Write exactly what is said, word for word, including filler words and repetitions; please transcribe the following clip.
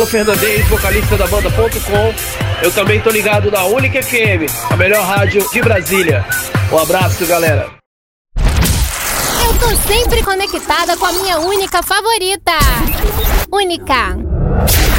Fernandes, vocalista da banda ponto com. Eu também tô ligado na Única F M, a melhor rádio de Brasília. Um abraço, galera. Eu tô sempre conectada com a minha Única favorita. Única.